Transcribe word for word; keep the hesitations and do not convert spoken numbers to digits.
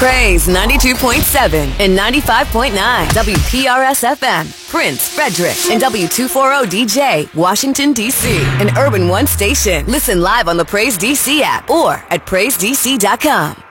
Praise ninety-two point seven and ninety-five point nine W P R S F M, Prince, Frederick, and W two forty D J, Washington, D C, an Urban One station. Listen live on the Praise D C app or at praise d c dot com.